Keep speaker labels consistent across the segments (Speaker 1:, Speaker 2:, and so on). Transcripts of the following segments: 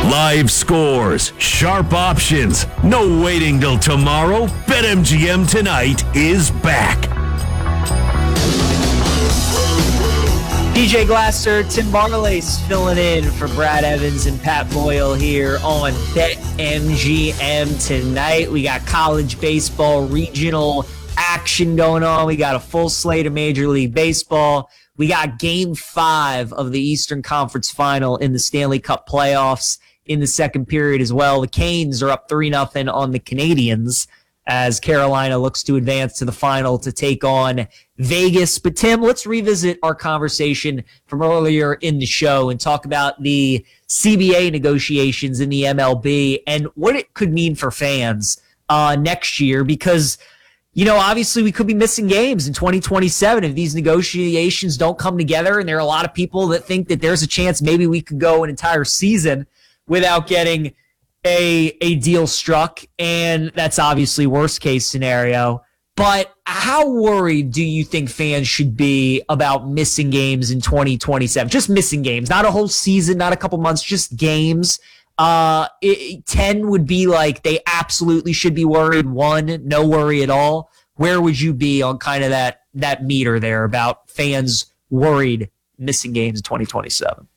Speaker 1: Live scores, sharp options, no waiting till tomorrow. BetMGM Tonight is back.
Speaker 2: DJ Glasser, Tim Barlace filling in for Brad Evans and Pat Boyle here on BetMGM Tonight. We got college baseball regional action going on. We got a full slate of Major League Baseball. We got Game 5 of the Eastern Conference Final in the Stanley Cup playoffs in the second period as well. The Canes are up 3-0 on the Canadiens as Carolina looks to advance to the final to take on Vegas. But Tim, let's revisit our conversation from earlier in the show and talk about the CBA negotiations in the MLB and what it could mean for fans next year, because obviously we could be missing games in 2027 if these negotiations don't come together. And there are a lot of people that think that there's a chance maybe we could go an entire season without getting a deal struck. And that's obviously worst case scenario. But how worried do you think fans should be about missing games in 2027? Just missing games, not a whole season, not a couple months, just games. 10 would be like they absolutely should be worried. 1, no worry at all. Where would you be on kind of that meter there about fans worried missing games in 2027?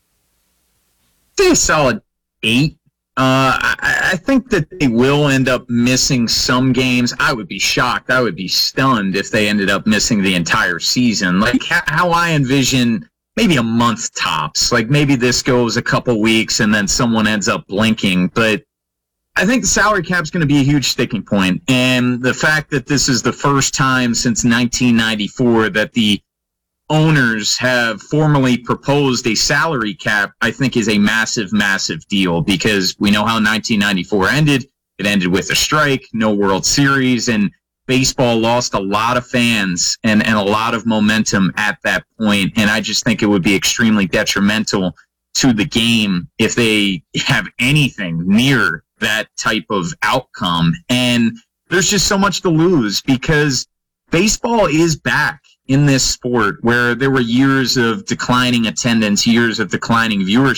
Speaker 3: A solid 8. I think that they will end up missing some games. I would be shocked. I would be stunned if they ended up missing the entire season. Like how I envision maybe a month tops. Like maybe this goes a couple weeks and then someone ends up blinking. But I think the salary cap is going to be a huge sticking point. And the fact that this is the first time since 1994 that the owners have formally proposed a salary cap, I think is a massive, massive deal, because we know how 1994 ended. It ended with a strike, no World Series, and baseball lost a lot of fans and a lot of momentum at that point. And I just think it would be extremely detrimental to the game if they have anything near that type of outcome. And there's just so much to lose, because baseball is back in this sport where there were years of declining attendance, years of declining viewership.